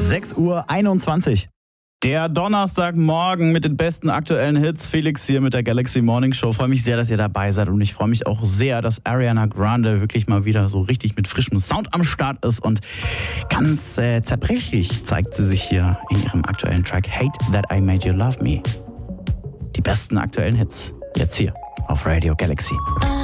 6:21 Uhr. Der Donnerstagmorgen mit den besten aktuellen Hits. Felix hier mit der Galaxy Morning Show. Freue mich sehr, dass ihr dabei seid und ich freue mich auch sehr, dass Ariana Grande wirklich mal wieder so richtig mit frischem Sound am Start ist und ganz zerbrechlich zeigt sie sich hier in ihrem aktuellen Track Hate That I Made You Love Me. Die besten aktuellen Hits jetzt hier auf Radio Galaxy.